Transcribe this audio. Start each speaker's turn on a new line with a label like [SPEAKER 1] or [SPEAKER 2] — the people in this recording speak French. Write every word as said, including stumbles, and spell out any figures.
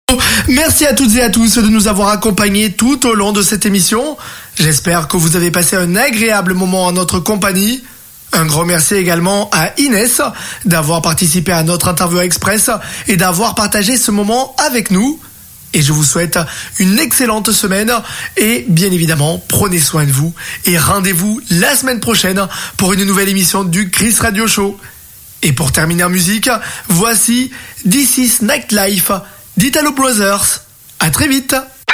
[SPEAKER 1] Merci à toutes et à tous de nous avoir accompagnés tout au long de cette émission. J'espère que vous avez passé un agréable moment en notre compagnie. Un grand merci également à Inès d'avoir participé à notre interview express et d'avoir partagé ce moment avec nous. Et je vous souhaite une excellente semaine et bien évidemment, prenez soin de vous et rendez-vous la semaine prochaine pour une nouvelle émission du Chris Radio Show. Et pour terminer en musique, voici This is Nightlife d'Italo Brothers. À très vite.